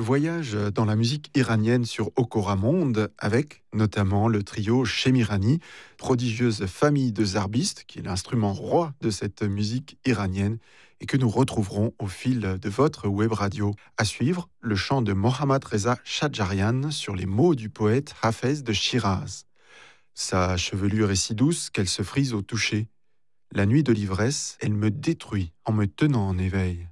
Voyage dans la musique iranienne sur Okora Monde avec notamment le trio Shemirani, prodigieuse famille de zarbistes, qui est l'instrument roi de cette musique iranienne et que nous retrouverons au fil de votre web radio. À suivre, le chant de Mohammad Reza Shadjarian sur les mots du poète Hafez de Shiraz. Sa chevelure est si douce qu'elle se frise au toucher. La nuit de l'ivresse, elle me détruit en me tenant en éveil.